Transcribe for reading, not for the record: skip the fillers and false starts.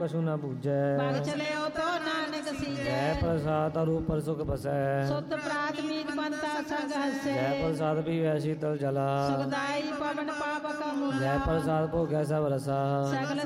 कछु न बूझै। भाग चले हो तो नानक सीजै। जय प्रसाद अरु पर सुख बसै। शुद्ध प्राथमिक बनता संग हसे। जय प्रसाद पीवै शीतल जला। सुखदाई पवन पावक मूला। जय प्रसाद भोगै सब रसा। सगल